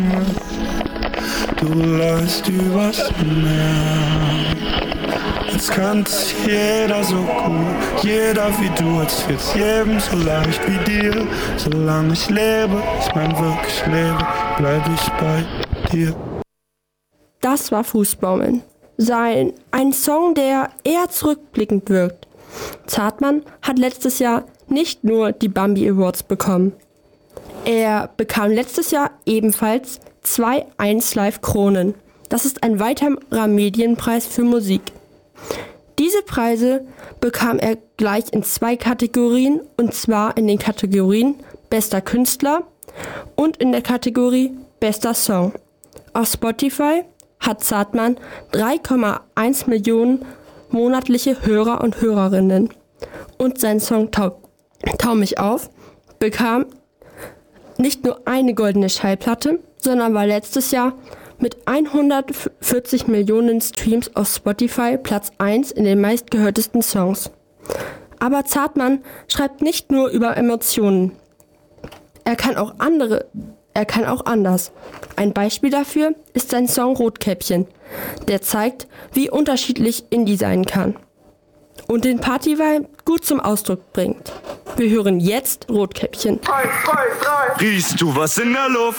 Du läufst übers Meer. Jetzt kann es jeder so gut, jeder wie du, als wird's jedem so leicht wie dir. Solange ich lebe, ich mein wirklich lebe, bleib ich bei dir. Das war Fußbaumeln. Ein Song, der eher zurückblickend wirkt. Zartmann hat letztes Jahr nicht nur die Bambi Awards bekommen. Er bekam letztes Jahr ebenfalls 2 1Live Kronen. Das ist ein weiterer Medienpreis für Musik. Diese Preise bekam er gleich in 2 Kategorien, und zwar in den Kategorien Bester Künstler und in der Kategorie Bester Song. Auf Spotify hat Zartmann 3,1 Millionen monatliche Hörer und Hörerinnen. Und sein Song Tau mich auf bekam nicht nur eine goldene Schallplatte, sondern war letztes Jahr mit 140 Millionen Streams auf Spotify Platz 1 in den meistgehörtesten Songs. Aber Zartmann schreibt nicht nur über Emotionen. Er kann auch anders. Ein Beispiel dafür ist sein Song Rotkäppchen, der zeigt, wie unterschiedlich Indie sein kann und den Party-Vibe gut zum Ausdruck bringt. Wir hören jetzt Rotkäppchen. 1, 2, 3. Riechst du was in der Luft?